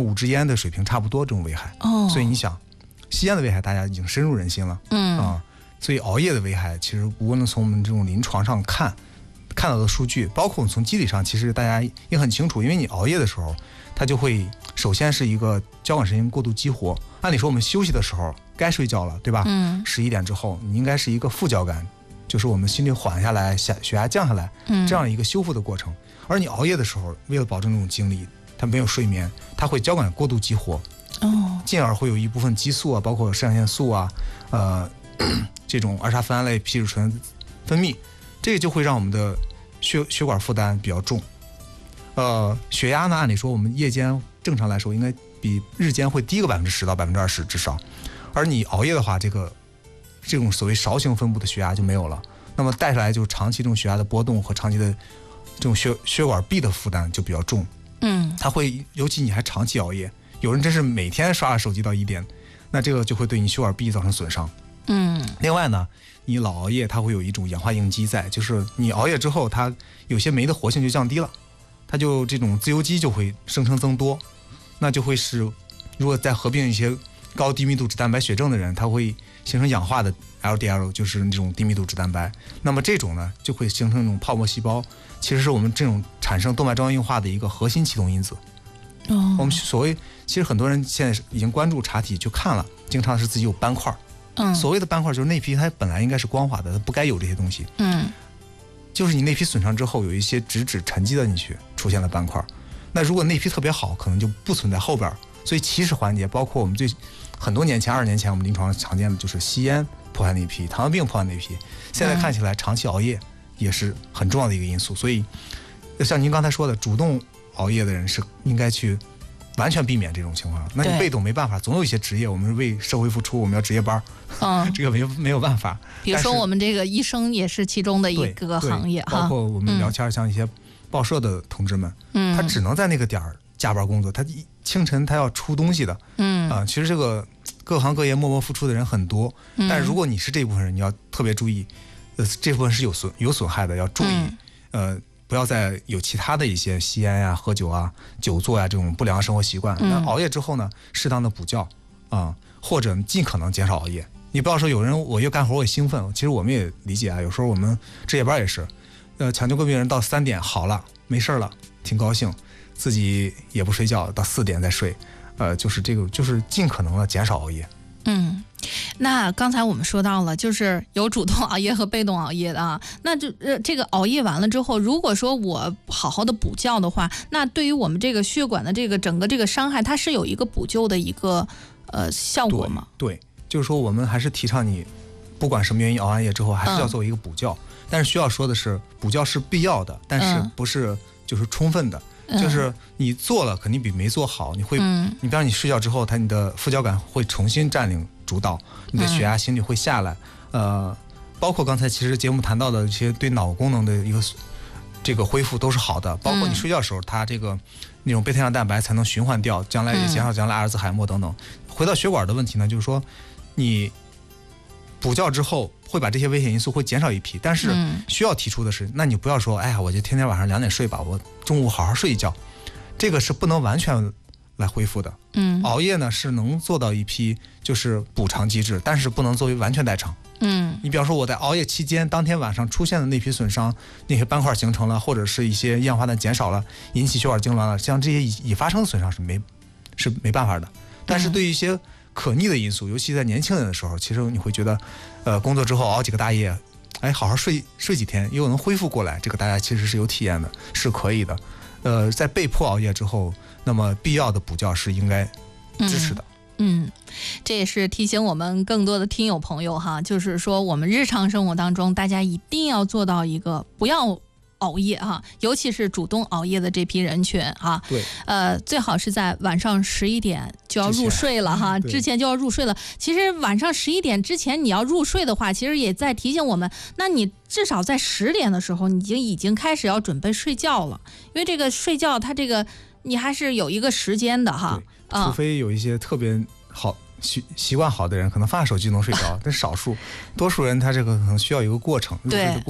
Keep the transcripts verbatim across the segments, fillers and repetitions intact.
跟五支烟的水平差不多这种危害。 哦， 所以你想，吸烟的危害大家已经深入人心了。 嗯啊，所以熬夜的危害，其实无论从我们这种临床上看看到的数据，包括从机理上，其实大家也很清楚，因为你熬夜的时候，它就会首先是一个交感神经过度激活。按理说我们休息的时候该睡觉了，对吧？ 嗯， 十一点之后，你应该是一个副交感，就是我们心率缓下来，血血压降下来， 嗯， 这样一个修复的过程。而你熬夜的时候，为了保证这种精力，它没有睡眠，它会交感过度激活， 哦， 进而会有一部分激素啊，包括肾上腺素啊，呃，这种儿茶酚胺类皮质醇分泌，这个就会让我们的血血管负担比较重。呃，血压呢，按理说我们夜间正常来说应该比日间会低个百分之十到百分之二十至少，而你熬夜的话，这个这种所谓勺形分布的血压就没有了，那么带出来就是长期这种血压的波动和长期的这种血血管壁的负担就比较重。 嗯， 它会，尤其你还长期熬夜，有人真是每天刷手机到一点，那这个就会对你血管壁造成损伤。 嗯， 另外呢，你老熬夜，它会有一种氧化应激在，就是你熬夜之后，它有些酶的活性就降低了，它就这种自由基就会生成增多，那就会是，如果再合并一些高低密度脂蛋白血症的人，它会形成氧化的 L D L， 就是那种低密度脂蛋白。那么这种呢，就会形成一种泡沫细胞，其实是我们这种产生动脉粥样硬化的一个核心启动因子。 哦， 我们所谓，其实很多人现在已经关注查体去看了，经常是自己有斑块。 嗯， 所谓的斑块就是内皮它本来应该是光滑的，它不该有这些东西。 嗯， 就是你内皮损伤之后，有一些脂质沉积了进去，出现了斑块。那如果内皮特别好，可能就不存在后边。所以起始环节，包括我们最很多年前、二十年前我们临床上常见的就是吸烟破坏内皮，糖尿病破坏内皮。现在看起来，长期熬夜也是很重要的一个因素。所以，像您刚才说的，主动熬夜的人是应该去完全避免这种情况。那你被动没办法，总有一些职业我们是为社会付出，我们要值夜班，嗯，这个没有没有办法。 比如说我们这个医生也是其中的一个行业哈， 包括我们聊天像一些报社的同志们，嗯，他只能在那个点儿加班工作，他清晨他要出东西的，嗯啊、呃，其实这个各行各业默默付出的人很多，嗯、但是如果你是这部分人，你要特别注意，呃，这部分是有损有损害的，要注意，嗯、呃。不要再有其他的一些吸烟呀、喝酒啊、久坐呀这种不良生活习惯。那熬夜之后呢，适当的补觉啊、呃，或者尽可能减少熬夜。你不要说有人我越干活我也兴奋，其实我们也理解啊。有时候我们值夜班也是，呃，抢救个病人到三点好了，没事了，挺高兴，自己也不睡觉，到四点再睡，呃，就是这个，就是尽可能的减少熬夜。 嗯，那刚才我们说到了，就是有主动熬夜和被动熬夜的啊。那就呃，这个熬夜完了之后，如果说我好好的补觉的话，那对于我们这个血管的这个整个这个伤害，它是有一个补救的一个呃效果吗？ 对，对，就是说我们还是提倡你，不管什么原因熬完夜之后，还是要做一个补觉。嗯、但是需要说的是，补觉是必要的，但是不是就是充分的。嗯就是你做了肯定比没做好，你会，嗯、你比方你睡觉之后，它你的副交感会重新占领主导，你的血压、心率会下来，嗯、呃，包括刚才其实节目谈到的一些对脑功能的一个这个恢复都是好的，包括你睡觉的时候，它这个那种贝塔样蛋白才能循环掉，将来也减少将来阿尔兹海默等等。回到血管的问题呢，就是说你补觉之后会把这些危险因素会减少一批，但是需要提出的是，那你不要说，哎呀，我就天天晚上两点睡吧，我中午好好睡一觉，这个是不能完全来恢复的。嗯，熬夜呢是能做到一批就是补偿机制，但是不能作为完全代偿。嗯，你比方说我在熬夜期间，当天晚上出现的内皮损伤，那些斑块形成了，或者是一些一氧化氮减少了，引起血管痉挛了，像这些已已发生的损伤是没是没办法的。但是对于一些可逆的因素，尤其在年轻人的时候，其实你会觉得，呃，工作之后熬几个大夜，哎，好好睡睡几天，又能恢复过来，这个大家其实是有体验的，是可以的。呃，在被迫熬夜之后，那么必要的补觉是应该支持的。 嗯，嗯，这也是提醒我们更多的听友朋友哈，就是说我们日常生活当中，大家一定要做到一个不要熬夜哈，尤其是主动熬夜的这批人群哈， 对， 呃，最好是在晚上十一点就要入睡了哈，之前就要入睡了。其实晚上十一点之前你要入睡的话，其实也在提醒我们，那你至少在十点的时候，你已经已经开始要准备睡觉了，因为这个睡觉它这个你还是有一个时间的哈， 除非有一些特别好习习惯好的人，可能放下手机能睡着，但少数多数人他这个可能需要一个过程，入睡的过程。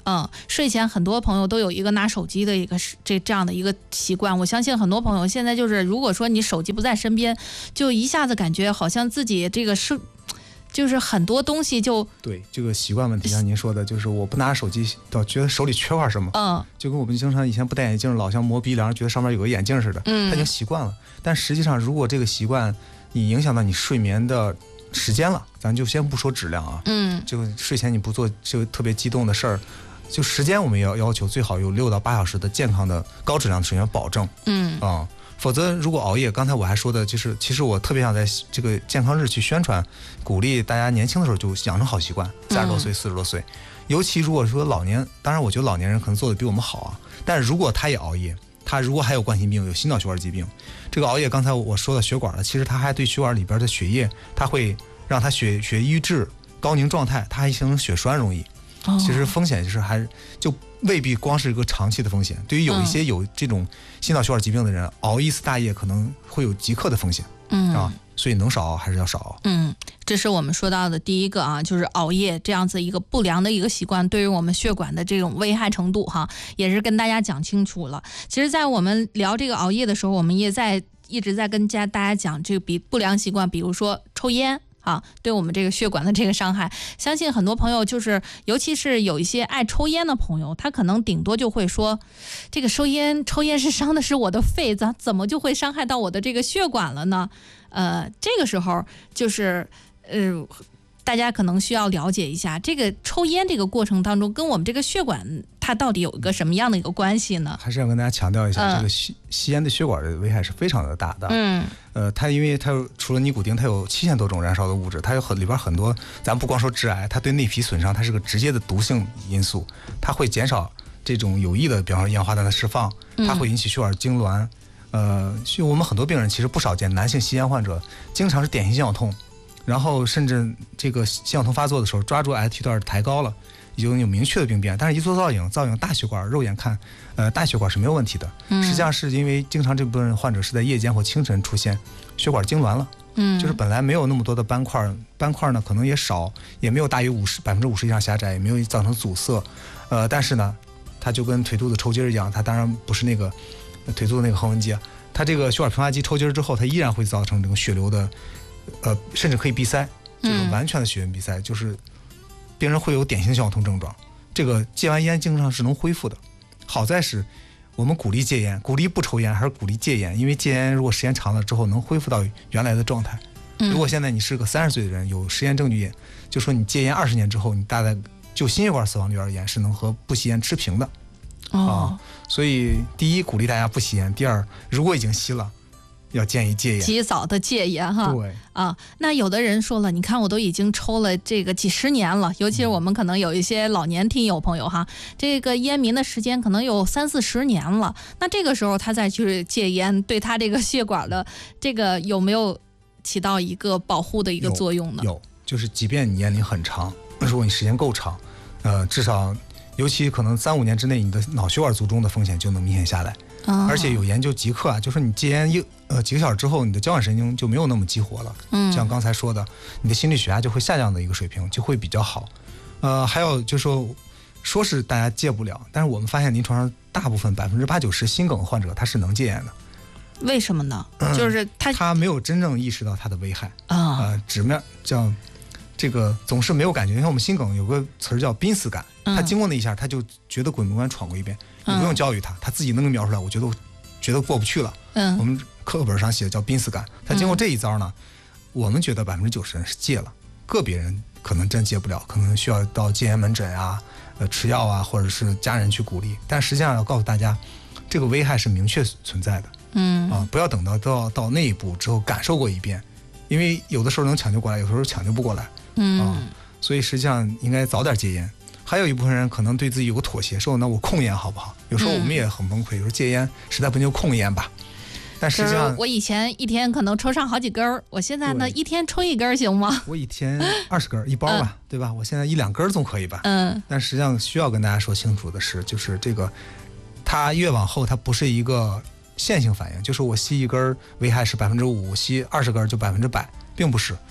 嗯，睡前很多朋友都有一个拿手机的一个这这样的一个习惯，我相信很多朋友现在就是，如果说你手机不在身边，就一下子感觉好像自己这个是。就是很多东西就对这个习惯问题，像您说的，就是我不拿手机，倒觉得手里缺块什么。 嗯， 就跟我们经常以前不戴眼镜，老像磨鼻梁，觉得上面有个眼镜似的。嗯，他已经习惯了。但实际上，如果这个习惯你影响到你睡眠的时间了，咱就先不说质量啊。嗯，这个睡前你不做这个特别激动的事儿，就时间我们也要要求最好有六到八小时的健康的高质量的睡眠保证。嗯啊。否则，如果熬夜，刚才我还说的，就是其实我特别想在这个健康日去宣传，鼓励大家年轻的时候就养成好习惯，三十多岁、四十多岁，尤其如果说老年，当然我觉得老年人可能做的比我们好啊，但是如果他也熬夜，他如果还有冠心病、有心脑血管疾病，这个熬夜刚才我说的血管了，其实它还对血管里边的血液，它会让它血血瘀滞、高凝状态，它还形成血栓容易。其实风险就是还是就未必光是一个长期的风险，对于有一些有这种心脑血管疾病的人，熬一次大夜可能会有即刻的风险。嗯啊，所以能少熬还是要少熬。 嗯，这是我们说到的第一个啊，就是熬夜这样子一个不良的一个习惯对于我们血管的这种危害程度哈，也是跟大家讲清楚了。其实在我们聊这个熬夜的时候，我们也在一直在跟家大家讲这个比不良习惯，比如说抽烟啊，对我们这个血管的这个伤害，相信很多朋友就是，尤其是有一些爱抽烟的朋友，他可能顶多就会说，这个抽烟抽烟是伤的是我的肺，怎怎么就会伤害到我的这个血管了呢？呃，这个时候就是呃。大家可能需要了解一下，这个抽烟这个过程当中，跟我们这个血管它到底有一个什么样的一个关系呢？ 还是要跟大家强调一下，嗯、这个吸吸烟对血管的危害是非常的大的。嗯，呃，它因为它有除了尼古丁，它有七千多种燃烧的物质，它有很里边很多，咱不光说致癌，它对内皮损伤，它是个直接的毒性因素，它会减少这种有益的，比方说一氧化碳的释放，它会引起血管痉挛。呃，就我们很多病人其实不少见，男性吸烟患者经常是典型心绞痛。然后甚至这个心绞痛发作的时候，抓住 S T 段抬高了，已经有明确的病变。但是一做造影，造影大血管，肉眼看，呃，大血管是没有问题的。嗯、实际上是因为经常这部分患者是在夜间或清晨出现血管痉挛了。嗯，就是本来没有那么多的斑块，斑块呢可能也少，也没有大于五十百分之五十以上狭窄，也没有造成阻塞。呃，但是呢，它就跟腿肚子抽筋一样，它当然不是那个腿肚子那个横纹肌，它这个血管平滑肌抽筋之后，它依然会造成这个血流的。呃，甚至可以闭塞，就是完全的血源闭塞，嗯、就是病人会有典型的心绞痛症状。这个戒完烟经常是能恢复的。好在是我们鼓励戒烟，鼓励不抽烟还是鼓励戒烟，因为戒烟如果时间长了之后能恢复到原来的状态。嗯、如果现在你是个三十岁的人，有实验证据，就说你戒烟二十年之后，你大概就心血管死亡率而言是能和不吸烟持平的。哦、啊，所以第一鼓励大家不吸烟，第二如果已经吸了。要建议戒烟， 及早的戒烟哈。 对啊，那有的人说了，你看我都已经抽了这个几十年了，尤其是我们可能有一些老年听友朋友哈，这个烟民的时间可能有三四十年了，那这个时候他再去戒烟，对他这个血管的这个有没有起到一个保护的一个作用呢？ 有，有就是即便你年龄很长，如果你时间够长，呃，至少尤其可能三五年之内，你的脑血管卒中的风险就能明显下来。哦、而且有研究极客啊，就说你戒烟一呃几个小时之后，你的交感神经就没有那么激活了。嗯，像刚才说的，你的心率血压就会下降的一个水平，就会比较好。呃，还有就说说是大家戒不了，但是我们发现临床上大部分百分之八九十心梗患者他是能戒烟的。 为什么呢？嗯、就是他他没有真正意识到它的危害啊。呃，直面叫这个总是没有感觉。你看我们心梗有个词儿叫濒死感，他经过那一下，他就觉得鬼门关闯过一遍。你不用教育他，他自己能描出来。我觉得，觉得过不去了。嗯，我们课本上写的叫濒死感。他经过这一招呢，嗯、我们觉得百分之九十人是戒了，个别人可能真戒不了，可能需要到戒烟门诊啊、呃吃药啊，或者是家人去鼓励。但实际上要告诉大家，这个危害是明确存在的。嗯啊，不要等到到到那一步之后感受过一遍，因为有的时候能抢救过来，有时候抢救不过来。嗯啊，所以实际上应该早点戒烟。还有一部分人可能对自己有个妥协，说那我控烟好不好？有时候我们也很崩溃，有时候戒烟实在不行就控烟吧。但实际上， 我以前一天可能抽上好几根儿，我现在呢一天抽一根行吗？ 我一天二十根一包吧，嗯、对吧？我现在一两根总可以吧？嗯。但实际上需要跟大家说清楚的是，就是这个，它越往后它不是一个线性反应，就是我吸一根危害是百分之五，吸二十根就百分之百，并不是。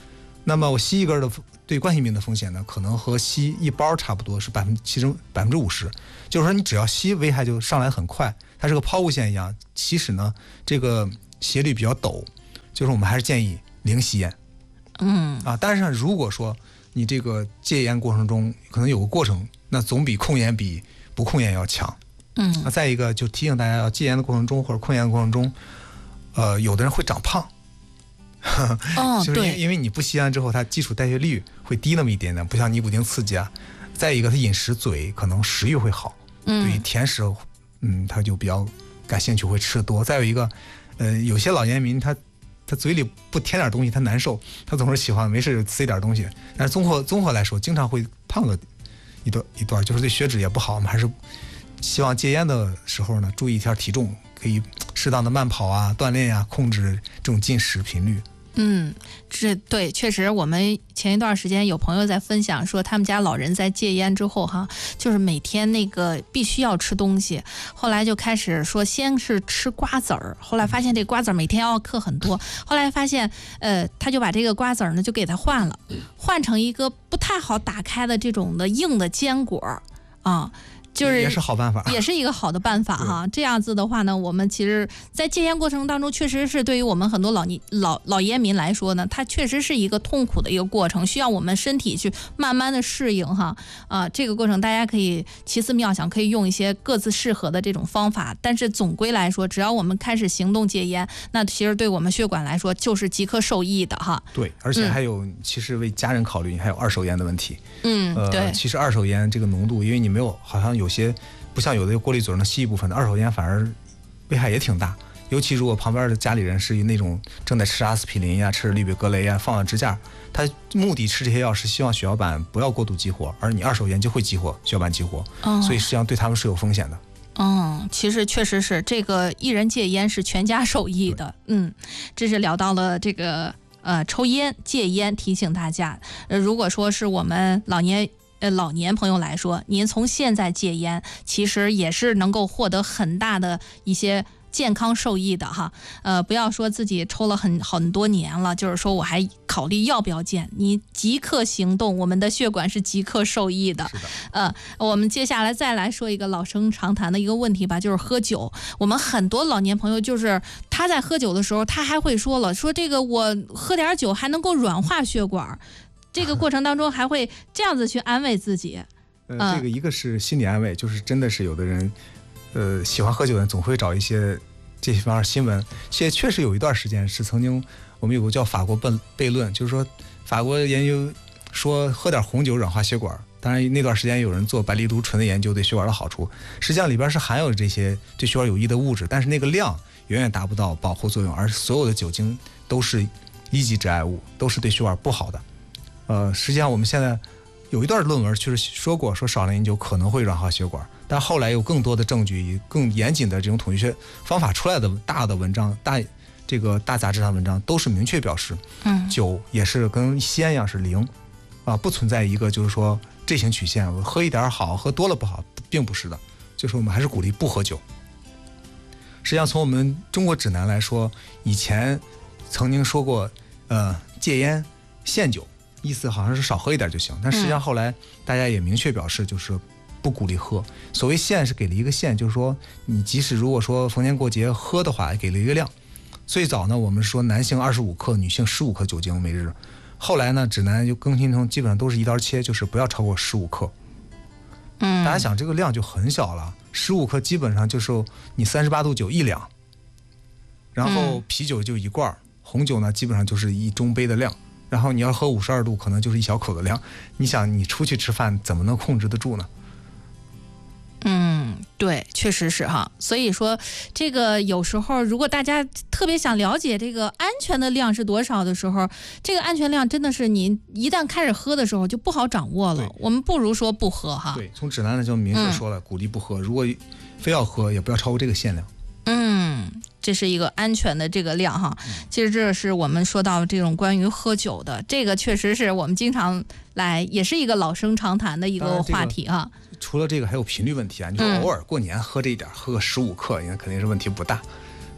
那么我吸一根的对冠心病的风险呢，可能和吸一包差不多，是百分其中百分之五十。就是说，你只要吸，危害就上来很快，它是个抛物线一样。其实呢，这个斜率比较陡，就是我们还是建议零吸烟。 嗯啊，但是如果说你这个戒烟过程中可能有个过程，那总比控烟比不控烟要强。 嗯， 那再一个就提醒大家，要戒烟的过程中或者控烟的过程中，呃，有的人会长胖。 哦， 就是因为因为你不吸烟之后，它基础代谢率会低那么一点点，不像尼古丁刺激啊。再一个，他饮食嘴可能食欲会好， 嗯， 对于甜食，嗯，他就比较感兴趣，会吃的多。再有一个，呃，有些老烟民他他嘴里不添点东西他难受，他总是喜欢没事塞点东西。但是综合综合来说，经常会胖个一段一段，就是对血脂也不好。我们还是希望戒烟的时候呢，注意一下体重，可以适当的慢跑啊、锻炼呀、啊，控制这种进食频率。 嗯，这对，确实，我们前一段时间有朋友在分享说，他们家老人在戒烟之后哈，就是每天那个必须要吃东西，后来就开始说先是吃瓜子儿，后来发现这瓜子儿每天要嗑很多，后来发现呃，他就把这个瓜子儿呢就给他换了，换成一个不太好打开的这种的硬的坚果啊。就是也是好办法， 也是一个好的办法哈。这样子的话呢，我们其实，在戒烟过程当中，确实是对于我们很多老年老老烟民来说呢，它确实是一个痛苦的一个过程，需要我们身体去慢慢的适应哈。啊，这个过程大家可以奇思妙想，可以用一些各自适合的这种方法。但是总归来说，只要我们开始行动戒烟，那其实对我们血管来说就是即刻受益的哈。 对，而且还有，嗯、其实为家人考虑，还有二手烟的问题。 嗯， 呃， 对， 其实二手烟这个浓度，因为你没有好像有。有些不像有的过滤嘴能吸一部分的，二手烟反而危害也挺大。尤其如果旁边的家里人是那种正在吃阿司匹林呀、吃氯吡格雷呀、放了支架，他目的吃这些药是希望血小板不要过度激活，而你二手烟就会激活血小板激活， 哦、 所以实际上对他们是有风险的。 嗯，其实确实是这个一人戒烟是全家受益的。嗯，这是聊到了这个呃抽烟戒烟，提醒大家，呃，如果说是我们老年。呃，老年朋友来说，您从现在戒烟，其实也是能够获得很大的一些健康受益的哈。呃，不要说自己抽了很很多年了，就是说我还考虑要不要戒，你即刻行动，我们的血管是即刻受益的。 是的。 呃，我们接下来再来说一个老生常谈的一个问题吧，就是喝酒。我们很多老年朋友就是他在喝酒的时候，他还会说了，说这个我喝点酒还能够软化血管。这个过程当中还会这样子去安慰自己， 呃，这个一个是心理安慰，就是真的是有的人，呃，喜欢喝酒的人总会找一些这方面新闻。现在确实有一段时间是曾经我们有个叫法国悖悖论，就是说法国研究说喝点红酒软化血管，当然那段时间有人做白藜芦醇的研究对血管的好处，实际上里边是含有这些对血管有益的物质，但是那个量远远达不到保护作用，而所有的酒精都是一级致癌物，都是对血管不好的。呃，实际上我们现在有一段论文确实说过，说少量饮酒可能会软化血管，但后来有更多的证据、更严谨的这种统计学方法出来的大的文章、大这个大杂志上文章都是明确表示， 嗯， 酒也是跟吸烟一样是零，啊，不存在一个就是说这型曲线，我喝一点好，喝多了不好，并不是的，就是我们还是鼓励不喝酒。实际上从我们中国指南来说，以前曾经说过，呃，戒烟限酒。意思好像是少喝一点就行，但实际上后来大家也明确表示，就是不鼓励喝。所谓限是给了一个限，就是说你即使如果说逢年过节喝的话，给了一个量。最早呢，我们说男性二十五克，女性十五克酒精每日。后来呢，指南就更新成基本上都是一刀切，就是不要超过十五克。 嗯， 大家想这个量就很小了，十五克基本上就是你三十八度酒一两，然后啤酒就一罐，红酒呢基本上就是一中杯的量。然后你要喝五十二度，可能就是一小口的量。你想，你出去吃饭怎么能控制得住呢？ 嗯，对，确实是哈。所以说，这个有时候如果大家特别想了解这个安全的量是多少的时候，这个安全量真的是你一旦开始喝的时候就不好掌握了。我们不如说不喝哈。 对，从指南呢就明确说了，嗯、鼓励不喝。如果非要喝，也不要超过这个限量。 嗯，这是一个安全的这个量哈。其实这是我们说到这种关于喝酒的，这个确实是我们经常来，也是一个老生常谈的一个话题哈。 这个、除了这个，还有频率问题啊。你说偶尔过年喝这一点，嗯、喝个十五克，应该肯定是问题不大。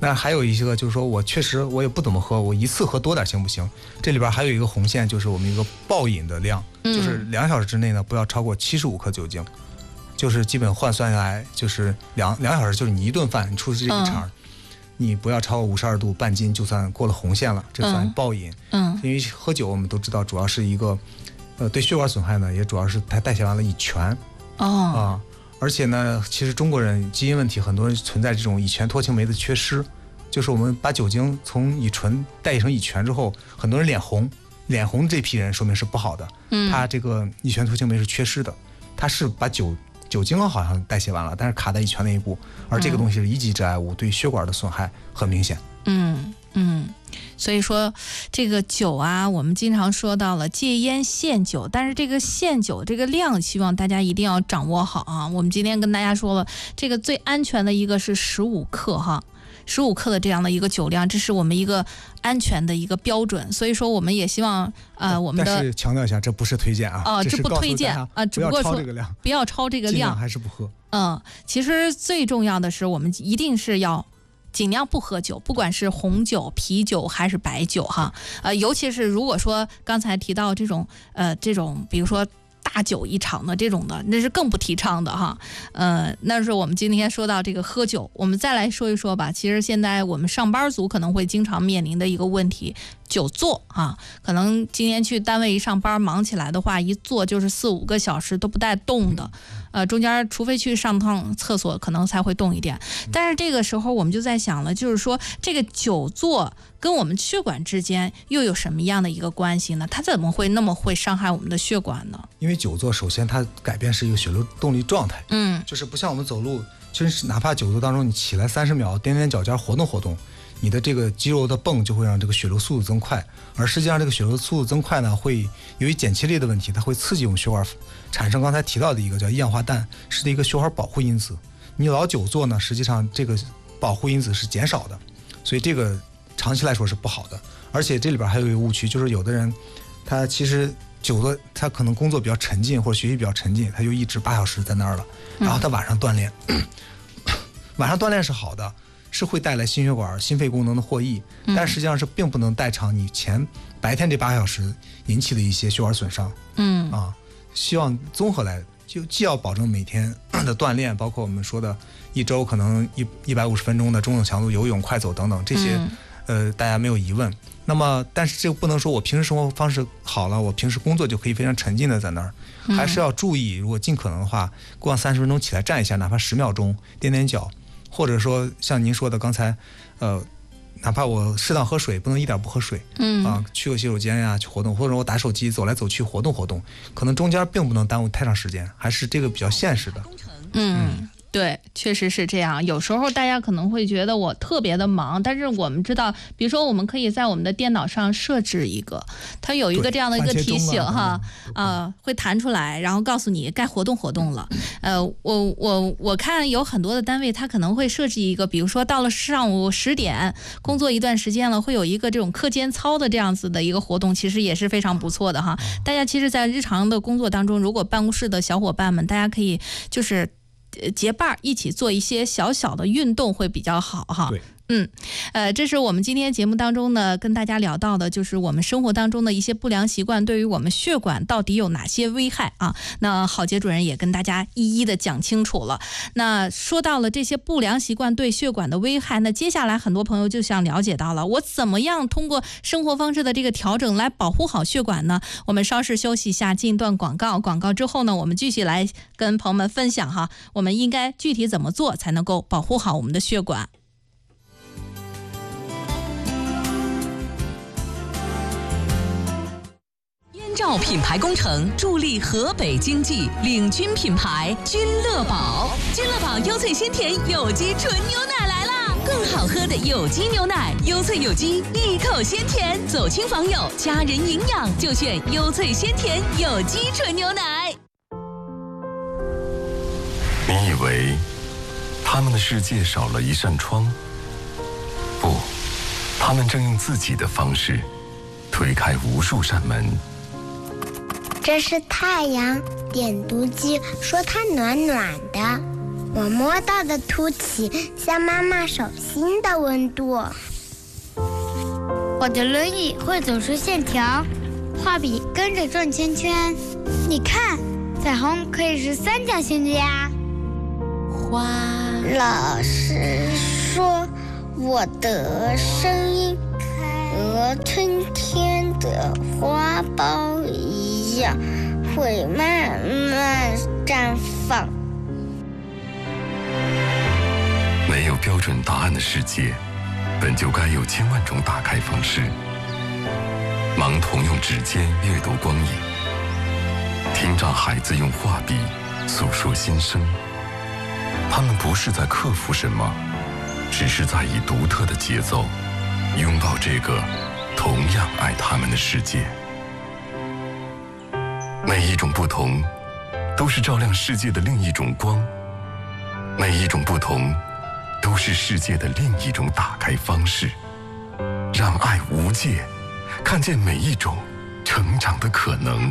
那还有一个就是说我确实我也不怎么喝，我一次喝多点行不行？这里边还有一个红线，就是我们一个暴饮的量，嗯、就是两小时之内呢不要超过七十五克酒精，就是基本换算下来就是两两小时，就是你一顿饭你出这一场。嗯你不要超过五十二度半斤，就算过了红线了，这算暴饮。嗯，因为喝酒我们都知道，主要是一个，呃，对血管损害呢，也主要是它代谢完了乙醛。哦啊，而且呢，其实中国人基因问题，很多人存在这种乙醛脱氢酶的缺失，就是我们把酒精从乙醇代谢成乙醛之后，很多人脸红，脸红这批人说明是不好的。嗯，他这个乙醛脱氢酶是缺失的，他是把酒。酒精好像代谢完了，但是卡在乙醛那一步，而这个东西是一级致癌物，对血管的损害很明显。 嗯嗯，所以说这个酒啊，我们经常说到了戒烟限酒，但是这个限酒这个量，希望大家一定要掌握好啊。我们今天跟大家说了，这个最安全的一个是十五克哈。十五克的这样的一个酒量，这是我们一个安全的一个标准，所以说我们也希望呃我们的， 但是强调一下，这不是推荐啊， 啊、呃，这不推荐啊，只不过说不要超这个量， 还是不喝。 嗯，其实最重要的是，我们一定是要尽量不喝酒，不管是红酒、啤酒还是白酒哈，呃，尤其是如果说刚才提到这种呃这种，比如说。大酒一场的这种的，那是更不提倡的哈。呃，那是我们今天说到这个喝酒，我们再来说一说吧。其实现在我们上班族可能会经常面临的一个问题，久坐啊，可能今天去单位一上班忙起来的话，一坐就是四五个小时都不带动的。呃，中间除非去上趟厕所，可能才会动一点。但是这个时候我们就在想了，就是说这个久坐跟我们血管之间又有什么样的一个关系呢？它怎么会那么会伤害我们的血管呢？ 因为久坐，首先它改变是一个血流动力状态，嗯，就是不像我们走路，其实哪怕久坐当中你起来三十秒，踮踮脚尖活动活动，你的这个肌肉的泵就会让这个血流速度增快，而实际上这个血流速度增快呢，会由于减气力的问题，它会刺激我们血管产生刚才提到的一个叫一氧化氮，是一个血管保护因子。你老久坐呢，实际上这个保护因子是减少的，所以这个长期来说是不好的。而且这里边还有一个误区，就是有的人他其实久坐，他可能工作比较沉浸或者学习比较沉浸，他就一直八小时在那儿了，然后他晚上锻炼，嗯、晚上锻炼是好的，是会带来心血管、心肺功能的获益，但实际上是并不能代偿你前白天这八小时引起的一些血管损伤。嗯啊，希望综合来，就既要保证每天的锻炼，包括我们说的一周可能一一百五十分钟的中等强度游泳、快走等等这些，嗯、呃，大家没有疑问。那么，但是这个不能说我平时生活方式好了，我平时工作就可以非常沉浸的在那儿，还是要注意，如果尽可能的话，过完三十分钟起来站一下，哪怕十秒钟，踮踮脚。或者说像您说的刚才，呃，哪怕我适当喝水，不能一点不喝水，嗯啊，去个洗手间呀，去活动，或者我打手机走来走去活动活动，可能中间并不能耽误太长时间，还是这个比较现实的。 嗯。嗯对，确实是这样。有时候大家可能会觉得我特别的忙，但是我们知道，比如说我们可以在我们的电脑上设置一个，它有一个这样的一个提醒哈，啊、呃，会弹出来，然后告诉你该活动活动了。呃，我我我看有很多的单位，它可能会设置一个，比如说到了上午十点，工作一段时间了，会有一个这种课间操的这样子的一个活动，其实也是非常不错的哈。大家其实，在日常的工作当中，如果办公室的小伙伴们，大家可以就是。结伴一起做一些小小的运动会比较好哈。 对， 嗯，呃，这是我们今天节目当中呢跟大家聊到的，就是我们生活当中的一些不良习惯对于我们血管到底有哪些危害啊？那郝杰主任也跟大家一一的讲清楚了。那说到了这些不良习惯对血管的危害，那接下来很多朋友就想了解到了，我怎么样通过生活方式的这个调整来保护好血管呢？我们稍事休息一下，进一段广告，广告之后呢，我们继续来跟朋友们分享哈，我们应该具体怎么做才能够保护好我们的血管。 兆品牌工程助力河北经济，领军品牌君乐宝。君乐宝优萃鲜甜有机纯牛奶来啦！更好喝的有机牛奶，优萃有机，一口鲜甜，走亲访友，家人营养就选优萃鲜甜有机纯牛奶。 你以为他们的世界少了一扇窗？不，他们正用自己的方式推开无数扇门。 这是太阳点读机，说它暖暖的。 我摸到的凸起像妈妈手心的温度。 我的轮椅会走出线条，画笔跟着转圈圈。你看，彩虹可以是三角形的呀。 花， 老师说我的声音和春天的花苞一样，会慢慢绽放。 没有标准答案的世界，本就该有千万种打开方式。盲童用指尖阅读光影，听障孩子用画笔诉说心声。他们不是在克服什么，只是在以独特的节奏拥抱这个同样爱他们的世界。每一种不同，都是照亮世界的另一种光；每一种不同，都是世界的另一种打开方式。让爱无界，看见每一种成长的可能。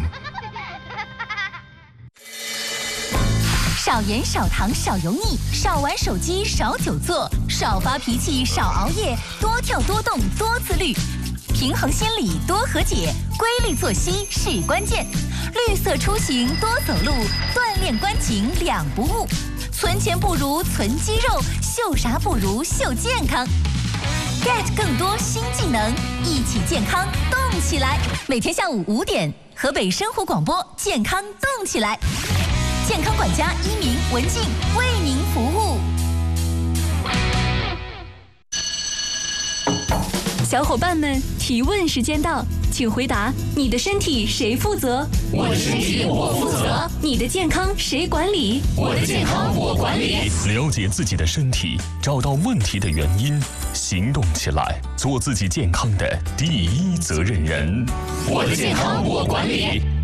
少盐少糖少油腻，少玩手机少久坐，少发脾气少熬夜，多跳多动多自律。平衡心理多和解，规律作息是关键。绿色出行多走路，锻炼关颈两不误。存钱不如存肌肉，秀啥不如秀健康。get 更多新技能，一起健康动起来。每天下午五点，河北生活广播健康动起来。健康管家一鸣、文静为您服务。 小伙伴们，提问时间到，请回答：你的身体谁负责？ 我的身体我负责。 你的健康谁管理？ 我的健康我管理。 了解自己的身体，找到问题的原因，行动起来，做自己健康的第一责任人。 我的健康我管理。